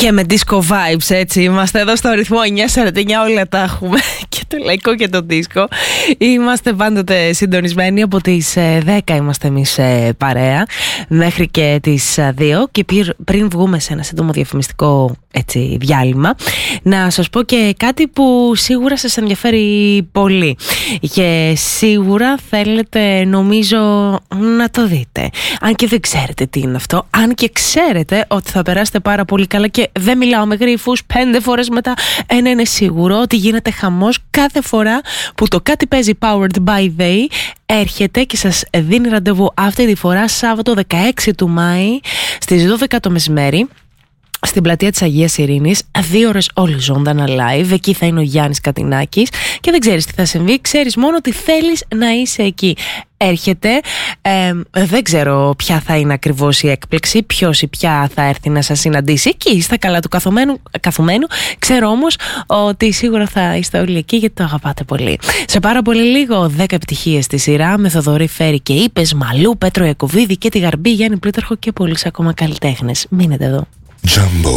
Και με disco vibes, έτσι. Είμαστε εδώ στο ρυθμό 949, όλα τα έχουμε. Και το λαϊκό και το disco. Είμαστε πάντοτε συντονισμένοι. Από τις 10 είμαστε εμείς παρέα μέχρι και τις 2. Και πριν βγούμε σε ένα σύντομο διαφημιστικό διάλειμμα, να σας πω και κάτι που σίγουρα σας ενδιαφέρει πολύ και σίγουρα θέλετε, νομίζω, να το δείτε. Αν και δεν ξέρετε τι είναι αυτό, αν και ξέρετε ότι θα περάσετε πάρα πολύ καλά, και δεν μιλάω με γρίφους 5 φορές μετά. Ένα είναι σίγουρο, ότι γίνεται χαμός κάθε φορά που το Κάτι Παίζει Powered by They έρχεται και σας δίνει ραντεβού, αυτή τη φορά Σάββατο 16 του Μάη στις 12 το μεσημέρι, στην πλατεία της Αγίας Ειρήνης, 2 ώρες όλοι ζωντανά live. Εκεί θα είναι ο Γιάννης Κατινάκης και δεν ξέρεις τι θα συμβεί, ξέρεις μόνο ότι θέλεις να είσαι εκεί. Έρχεται, δεν ξέρω ποια θα είναι ακριβώς η έκπληξη, ποιος ή ποια θα έρθει να σας συναντήσει εκεί στα καλά του καθουμένου. Ξέρω όμως ότι σίγουρα θα είστε όλοι εκεί, γιατί το αγαπάτε πολύ. Σε πάρα πολύ λίγο 10 επιτυχίες στη σειρά, με Θοδωρή Φέρη και Είπες, Μαλού, Πέτρο Ιακωβίδη και τη Γαρμπή, Γιάννη Πλούταρχο και πολλούς ακόμα καλλιτέχνες. Μείνετε εδώ. Jumbo.